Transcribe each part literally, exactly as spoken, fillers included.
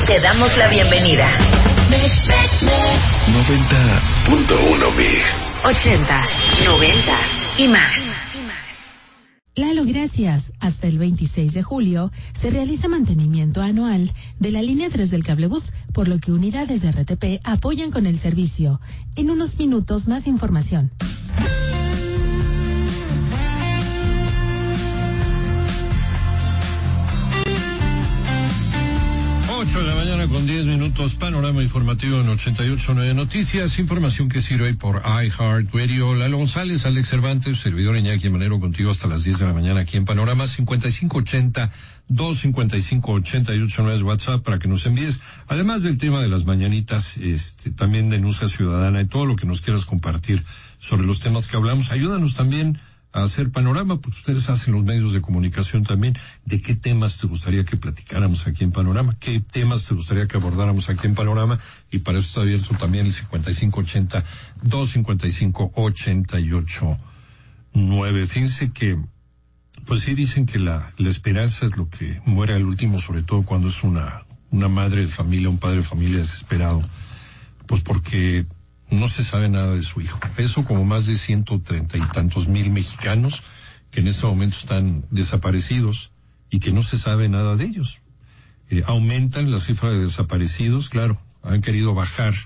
Te damos la bienvenida. noventa punto uno Mix. Ochentas, noventas y más. Lalo, gracias. Hasta el veintiséis de julio se realiza mantenimiento anual de la línea tres del cablebús, por lo que unidades de R T P apoyan con el servicio. En unos minutos más información. ocho de la mañana con diez minutos, panorama informativo en ochenta y ocho punto nueve Noticias, información que sirve por iHeartRadio. Lalo González, Alex Cervantes, servidor Iñaki Manero, contigo hasta las diez de la mañana aquí en Panorama. Cincuenta y cinco ochenta, dos cincuenta y cinco ochenta y ocho nueve es WhatsApp para que nos envíes, además del tema de las mañanitas, este, también denuncia ciudadana y todo lo que nos quieras compartir sobre los temas que hablamos. Ayúdanos también a hacer Panorama, porque ustedes hacen los medios de comunicación también. ¿De qué temas te gustaría que platicáramos aquí en Panorama? ¿Qué temas te gustaría que abordáramos aquí en Panorama? Y para eso está abierto también el cincuenta y cinco ochenta, dos cincuenta y cinco ochenta y ocho nueve. Fíjense que, pues sí dicen que la, la esperanza es lo que muere al último, sobre todo cuando es una, una madre de familia, un padre de familia desesperado. Pues porque no se sabe nada de su hijo. Eso como más de ciento treinta y tantos mil mexicanos que en este momento están desaparecidos y que no se sabe nada de ellos. Eh, aumentan la cifra de desaparecidos, claro, han querido bajar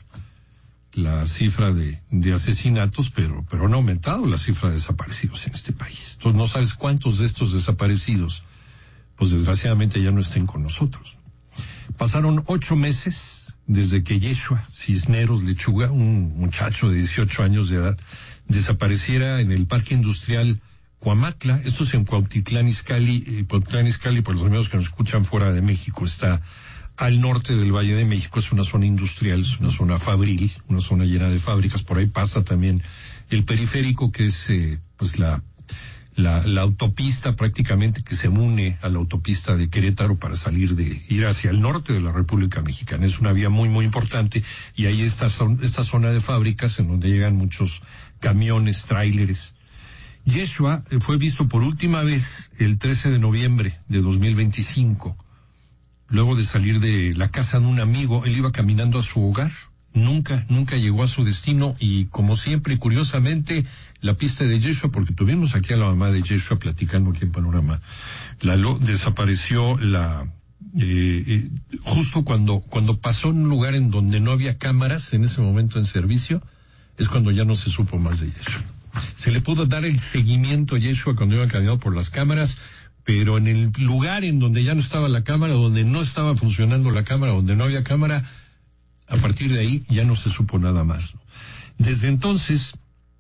la cifra de, de asesinatos, pero, pero han aumentado la cifra de desaparecidos en este país. Entonces no sabes cuántos de estos desaparecidos, pues desgraciadamente ya no estén con nosotros. Pasaron ocho meses desde que Yeshua Cisneros Lechuga, un muchacho de dieciocho años de edad, desapareciera en el Parque Industrial Cuamatla. Esto es en Cuautitlán Izcalli. Eh, Cuautitlán Izcalli, por los amigos que nos escuchan fuera de México, está al norte del Valle de México. Es una zona industrial, es una zona fabril, una zona llena de fábricas. Por ahí pasa también el periférico, que es eh, pues la La, la autopista prácticamente que se une a la autopista de Querétaro para salir de, ir hacia el norte de la República Mexicana. Es una vía muy, muy importante y ahí está esta zona de fábricas en donde llegan muchos camiones, tráileres. Yeshua fue visto por última vez el trece de noviembre de dos mil veinticinco. Luego de salir de la casa de un amigo, él iba caminando a su hogar. Nunca, nunca llegó a su destino y, como siempre, curiosamente, la pista de Yeshua, porque tuvimos aquí a la mamá de Yeshua platicando aquí en Panorama, la lo, desapareció la, eh, eh, justo cuando, cuando pasó en un lugar en donde no había cámaras en ese momento en servicio, es cuando ya no se supo más de Yeshua. Se le pudo dar el seguimiento a Yeshua cuando iba caminando por las cámaras, pero en el lugar en donde ya no estaba la cámara, donde no estaba funcionando la cámara, donde no había cámara, a partir de ahí ya no se supo nada más. Desde entonces,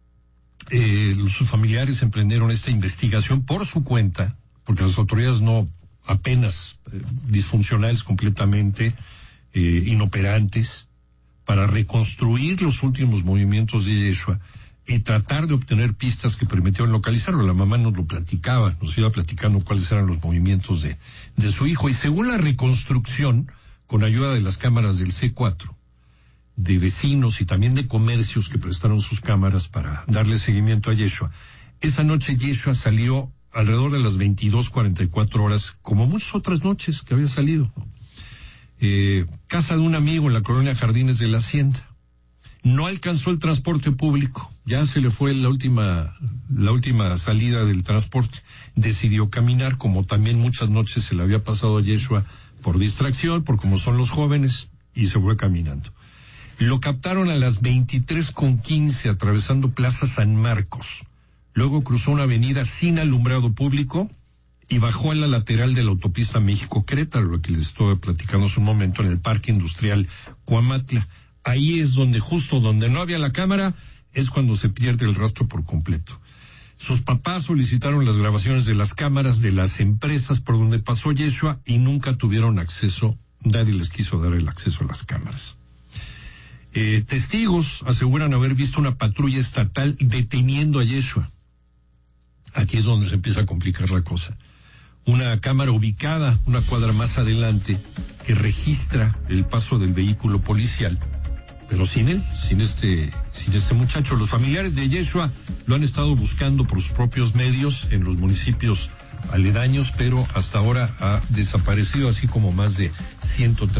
eh, sus familiares emprendieron esta investigación por su cuenta, porque las autoridades no, apenas eh, disfuncionales completamente, eh, inoperantes, para reconstruir los últimos movimientos de Yeshua y tratar de obtener pistas que permitieron localizarlo. La mamá nos lo platicaba, nos iba platicando cuáles eran los movimientos de, de su hijo, y según la reconstrucción, con ayuda de las cámaras del C cuatro, de vecinos y también de comercios que prestaron sus cámaras para darle seguimiento a Yeshua, esa noche Yeshua salió alrededor de las veintidós cuarenta y cuatro horas, como muchas otras noches que había salido. Eh, casa de un amigo en la colonia Jardines de la Hacienda. No alcanzó el transporte público, ya se le fue la última, la última salida del transporte. Decidió caminar, como también muchas noches se le había pasado a Yeshua, por distracción, por como son los jóvenes, y se fue caminando. Lo captaron a las veintitrés con quince atravesando Plaza San Marcos. Luego cruzó una avenida sin alumbrado público y bajó a la lateral de la autopista México-Querétaro, lo que les estuve platicando hace un momento, en el Parque Industrial Cuamatla. Ahí es donde, justo donde no había la cámara, es cuando se pierde el rastro por completo. Sus papás solicitaron las grabaciones de las cámaras de las empresas por donde pasó Yeshua y nunca tuvieron acceso, nadie les quiso dar el acceso a las cámaras. Eh, testigos aseguran haber visto una patrulla estatal deteniendo a Yeshua. Aquí es donde se empieza a complicar la cosa. Una cámara ubicada una cuadra más adelante que registra el paso del vehículo policial, pero sin él, sin este, sin este muchacho. Los familiares de Yeshua lo han estado buscando por sus propios medios en los municipios aledaños, pero hasta ahora ha desaparecido, así como más de ciento treinta